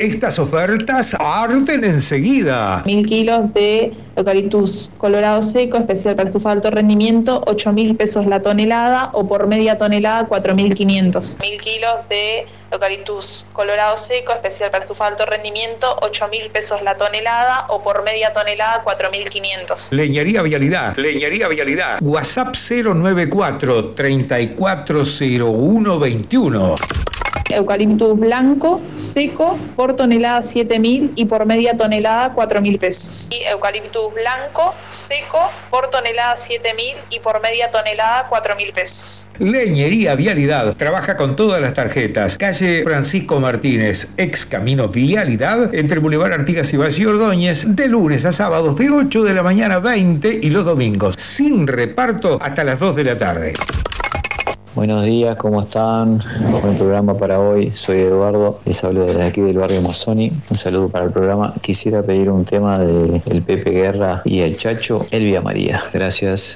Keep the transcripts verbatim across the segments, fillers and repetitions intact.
Estas ofertas arden enseguida. Mil kilos de eucaliptus colorado seco, especial para estufa de alto rendimiento, ocho mil pesos la tonelada, o por media tonelada, cuatro mil quinientos. Mil kilos de eucaliptus colorado seco, especial para estufa de alto rendimiento, ocho mil pesos la tonelada, o por media tonelada, cuatro mil quinientos. Leñería Vialidad, Leñería Vialidad. WhatsApp cero nueve cuatro, treinta y cuatro cero uno veintiuno. Eucaliptus blanco seco, por tonelada siete mil y por media tonelada cuatro mil pesos. Y eucaliptus blanco seco, por tonelada siete mil y por media tonelada cuatro mil pesos. Leñería Vialidad trabaja con todas las tarjetas. Calle Francisco Martínez, ex Camino Vialidad, entre Boulevard Artigas y Valle Ordóñez, de lunes a sábados de ocho de la mañana a veinte y los domingos, sin reparto hasta las dos de la tarde. Buenos días, ¿cómo están? Buen programa para hoy, soy Eduardo, les hablo desde aquí del barrio Mazzoni. Un saludo para el programa. Quisiera pedir un tema de el Pepe Guerra y el Chacho, Elvia María. Gracias.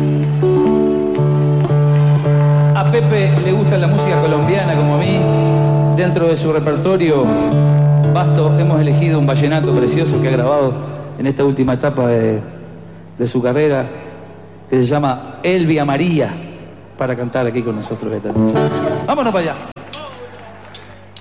A Pepe le gusta la música colombiana como a mí. Dentro de su repertorio vasto hemos elegido un vallenato precioso que ha grabado en esta última etapa de, de su carrera, que se llama Elvia María, para cantar aquí con nosotros esta noche. Vámonos para allá.